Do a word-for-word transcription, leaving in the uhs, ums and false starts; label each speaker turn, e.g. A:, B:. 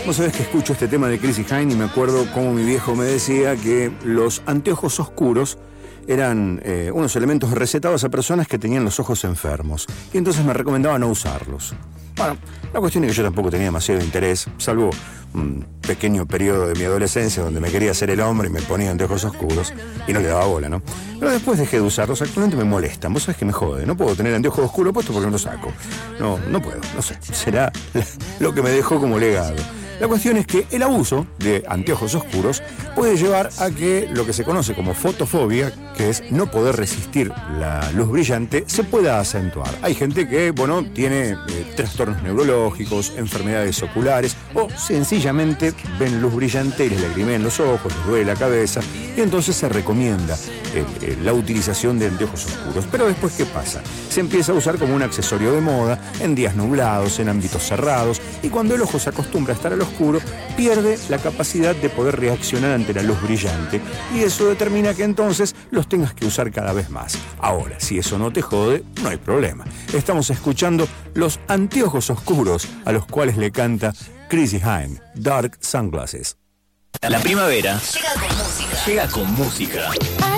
A: Vos sabés que escucho este tema de Chrissie Hynde y me acuerdo cómo mi viejo me decía que los anteojos oscuros eran eh, unos elementos recetados a personas que tenían los ojos enfermos. Y entonces me recomendaba no usarlos. Bueno, la cuestión es que yo tampoco tenía demasiado interés, salvo un pequeño periodo de mi adolescencia donde me quería hacer el hombre y me ponía anteojos oscuros y no le daba bola, ¿no? Pero después dejé de usarlos, actualmente me molestan. Vos sabés que me jode, no puedo tener anteojos oscuros puestos porque no los saco. No, no puedo, no sé, será lo que me dejó como legado. La cuestión es que el abuso de anteojos oscuros puede llevar a que lo que se conoce como fotofobia, que es no poder resistir la luz brillante, se pueda acentuar. Hay gente que, bueno, tiene eh, trastornos neurológicos, enfermedades oculares o sencillamente ven luz brillante y les lagrimean los ojos, les duele la cabeza y entonces se recomienda eh, eh, la utilización de anteojos oscuros. Pero después, ¿qué pasa? Se empieza a usar como un accesorio de moda en días nublados, en ámbitos cerrados, y cuando el ojo se acostumbra a estar a lo oscuro, pierde la capacidad de poder reaccionar ante la luz brillante y eso determina que entonces los tengas que usar cada vez más. Ahora, si eso no te jode, no hay problema. Estamos escuchando los anteojos oscuros a los cuales le canta Chrissie Hynde, Dark Sunglasses.
B: La primavera
C: llega con música.
B: llega con música.